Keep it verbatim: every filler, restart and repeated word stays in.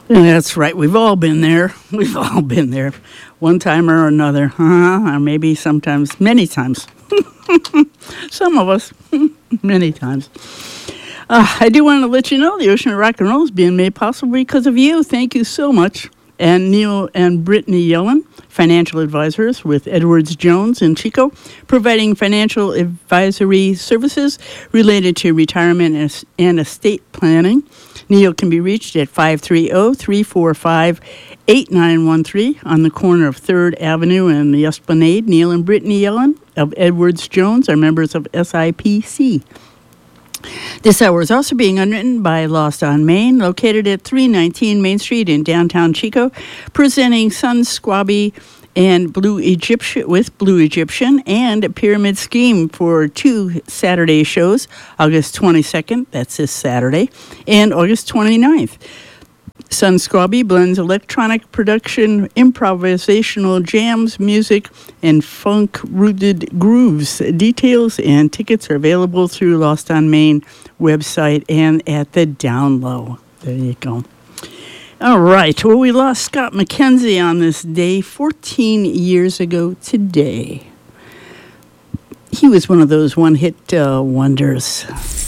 That's right. We've all been there. We've all been there, one time or another, uh-huh. Or maybe sometimes, many times. Some of us, many times. Uh, I do want to let you know the Ocean of Rock and Roll is being made possible because of you. Thank you so much. And Neil and Brittany Yellen, financial advisors with Edwards Jones in Chico, providing financial advisory services related to retirement and estate planning. Neil can be reached at five three zero, three four five, eight nine one three on the corner of third Avenue and the Esplanade. Neil and Brittany Yellen of Edwards Jones are members of S I P C. This hour is also being underwritten by Lost on Main, located at three nineteen Main Street in downtown Chico, presenting Sun Squabby and Blue Egyptian with Blue Egyptian and a Pyramid Scheme for two Saturday shows, August twenty-second, that's this Saturday, and August twenty-ninth. Sun Squabby blends electronic production, improvisational jams, music, and funk-rooted grooves. Details and tickets are available through Lost on Main website and at the Down Low. There you go. All right. Well, we lost Scott McKenzie on this day fourteen years ago today. He was one of those one-hit uh, wonders.